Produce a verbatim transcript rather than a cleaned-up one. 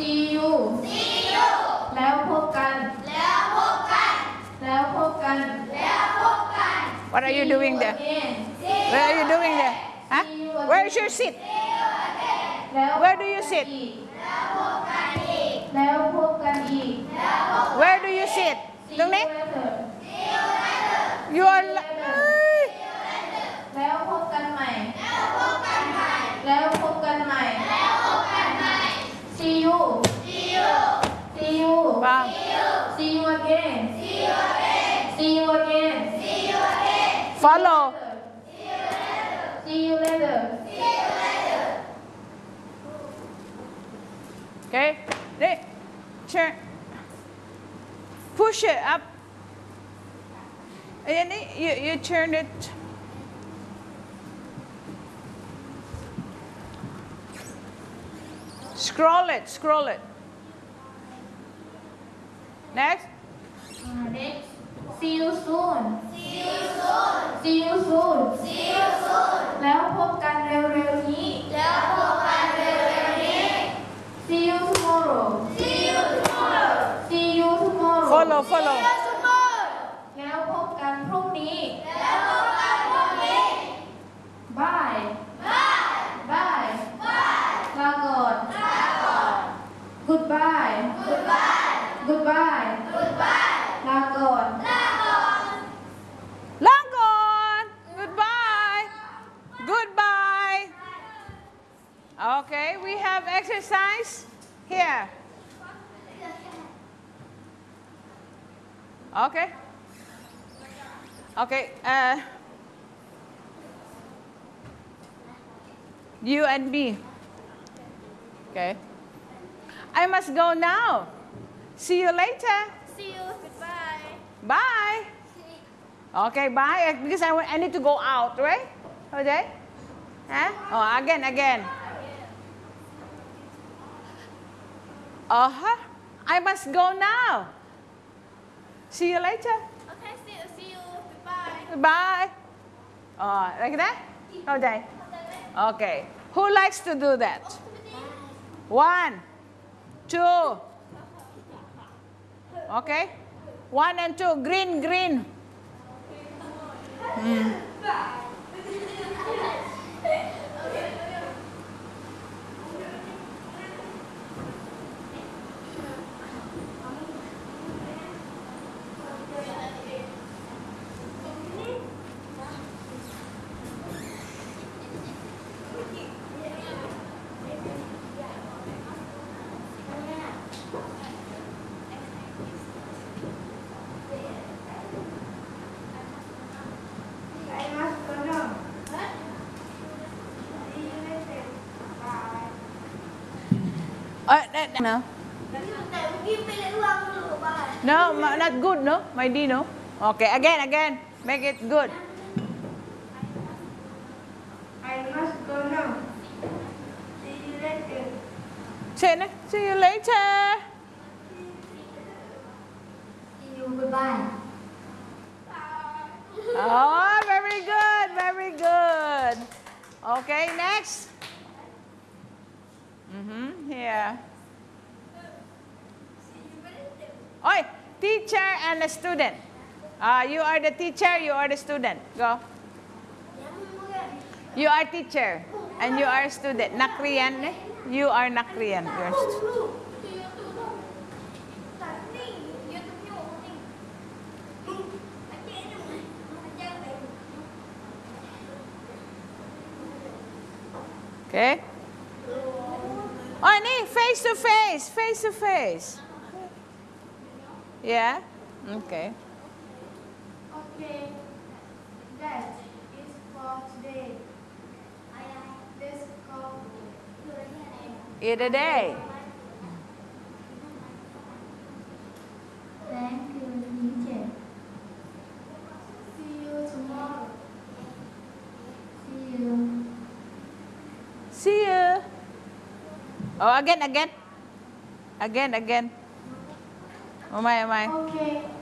see you see you แล้วพบกันแล้วพบกันแล้วพบกันแล้วพบกัน What are you doing there? Where are you doing there? Huh? Where is your seat? Where do you sit? Where do you sit? ตรงนี้ You are แล้วพบกันใหม่แล้วพบกันใหม่แล้วพบกันใหม่แล้วพบกันใหม่ See you See you See you See you again See you again See you again See you again Follow See you later See you later Okay, turn, push it up, and then you, you turn it. Scroll it, scroll it. Next. Uh, next. See you soon. See you soon. See you soon. See you soon. แล้วพบกันเร็วๆนี้แล้วพบกันเร็วๆนี้ See you tomorrow. See you tomorrow. See you tomorrow. Follow, follow. See you tomorrow. แล้วพบกันพรุ่งนี้แล้วพบกันพรุ่งนี้ Bye. Bye. Bye. Bye. ลาก่อนลาก่อน Goodbye. Goodbye. Goodbye. Goodbye. ลาก่อนลาก่อน Langon. Goodbye. Goodbye. Okay, we have exercise here. Okay. Okay. Uh, you and me. Okay. I must go now. See you later. See you. Goodbye. Bye. Okay, bye. Because I, I need to go out, right? Okay? Huh? Oh, again, again. Uh-huh. I must go now. See you later. Okay, see you. See you. Goodbye. Bye. Oh, like that? Okay. Okay. Who likes to do that? One, two. Okay. One and two. Green, green. Mm. Uh, no. No, not good, no? My D, no? Okay, again, again. Make it good. I must go now. See you later. Say it. See you later. See you. Goodbye. Oh, very good, very good. Okay, next. Mm-hmm, here. Oi, teacher and a student. Uh, you are the teacher, you are the student. Go. You are teacher and you are student. Nakriyan, eh? You are Nakriyan. You're okay. Oh, nee, face to face, face to face. Yeah? Okay. Okay. That is for today. Let's go. Eat a day. Thank you, teacher. See you tomorrow. See you. See you. Oh, again, again. Again, again. Oh my, oh my. Okay.